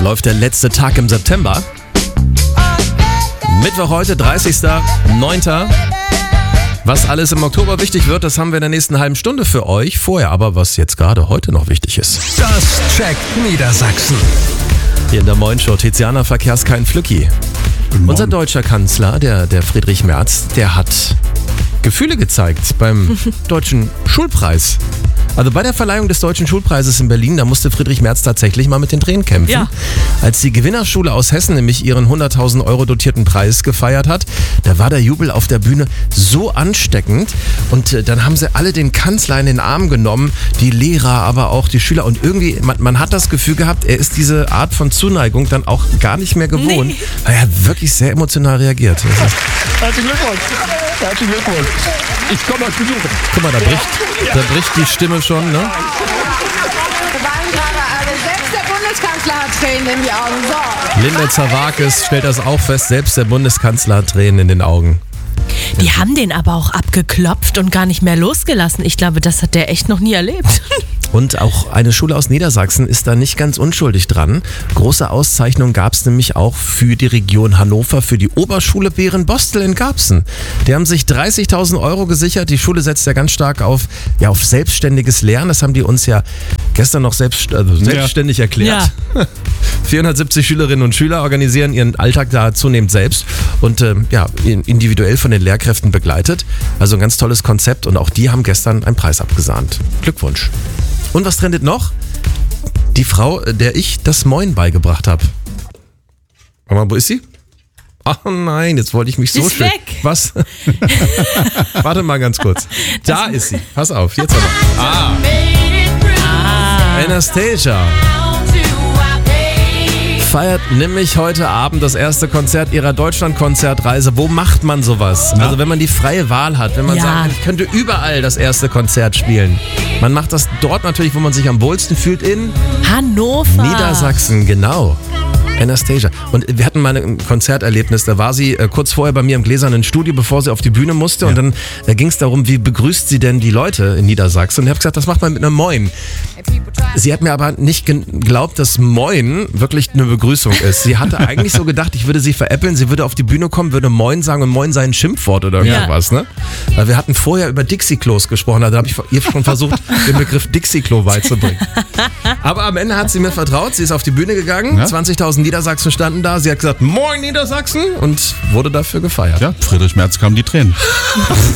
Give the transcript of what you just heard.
läuft der letzte Tag im September. Mittwoch heute, 30.09. Was alles im Oktober wichtig wird, das haben wir in der nächsten halben Stunde für euch. Vorher aber, was jetzt gerade heute noch wichtig ist. Das checkt Niedersachsen. Hier in der Moin-Show, Tiziana Verkehrs kein Flücki. Unser deutscher Kanzler, der Friedrich Merz, der hat Gefühle gezeigt beim Deutschen Schulpreis. Also bei der Verleihung des Deutschen Schulpreises in Berlin, da musste Friedrich Merz tatsächlich mal mit den Tränen kämpfen. Ja. Als die Gewinnerschule aus Hessen nämlich ihren 100.000 Euro dotierten Preis gefeiert hat, da war der Jubel auf der Bühne so ansteckend und dann haben sie alle den Kanzler in den Arm genommen, die Lehrer, aber auch die Schüler und irgendwie, man hat das Gefühl gehabt, er ist diese Art von Zuneigung dann auch gar nicht mehr gewohnt, Nee. weil er wirklich sehr emotional reagiert. Herzlichen Glückwunsch. Herzlichen Glückwunsch. Ich komme euch besuchen. Guck mal, da bricht die Stimme schon, ne? Wir waren gerade alle, selbst der Bundeskanzler hat Tränen in die Augen. So. Linda Zerwakis stellt das auch fest, selbst der Bundeskanzler hat Tränen in den Augen. Die haben den aber auch abgeklopft und gar nicht mehr losgelassen. Ich glaube, das hat der echt noch nie erlebt. Und auch eine Schule aus Niedersachsen ist da nicht ganz unschuldig dran. Große Auszeichnung gab es nämlich auch für die Region Hannover, für die Oberschule Bärenbostel in Garbsen. Die haben sich 30.000 Euro gesichert. Die Schule setzt ja ganz stark auf selbstständiges Lernen. Das haben die uns ja gestern noch selbstständig erklärt. Ja. 470 Schülerinnen und Schüler organisieren ihren Alltag da zunehmend selbst und individuell von den Lehrkräften begleitet. Also ein ganz tolles Konzept und auch die haben gestern einen Preis abgesahnt. Glückwunsch. Und was trendet noch? Die Frau, der ich das Moin beigebracht habe. Warte mal, wo ist sie? Ach nein, jetzt wollte ich mich so Ist schön... weg. Was? Warte mal ganz kurz. Da ist sie. Pass auf, jetzt aber. Anastasia feiert nämlich heute Abend das erste Konzert ihrer Deutschland-Konzertreise. Wo macht man sowas? Also wenn man die freie Wahl hat, wenn man Ja. sagt, ich könnte überall das erste Konzert spielen. Man macht das dort natürlich, wo man sich am wohlsten fühlt, in Hannover. Niedersachsen, genau. Anastasia. Und wir hatten mal ein Konzerterlebnis, da war sie kurz vorher bei mir im gläsernen Studio, bevor sie auf die Bühne musste. Und dann ging es darum, wie begrüßt sie denn die Leute in Niedersachsen? Und ich habe gesagt, das macht man mit einem Moin. Sie hat mir aber nicht geglaubt, dass Moin wirklich eine Begrüßung ist. Sie hatte eigentlich so gedacht, ich würde sie veräppeln, sie würde auf die Bühne kommen, würde Moin sagen und Moin sei ein Schimpfwort oder irgendwas. Ne? Weil wir hatten vorher über Dixie-Klos gesprochen, da habe ich ihr schon versucht, den Begriff Dixie-Klo beizubringen. Aber am Ende hat sie mir vertraut, sie ist auf die Bühne gegangen, 20.000 Niedersachsen standen da, sie hat gesagt, Moin Niedersachsen und wurde dafür gefeiert. Ja, Friedrich Merz kamen die Tränen.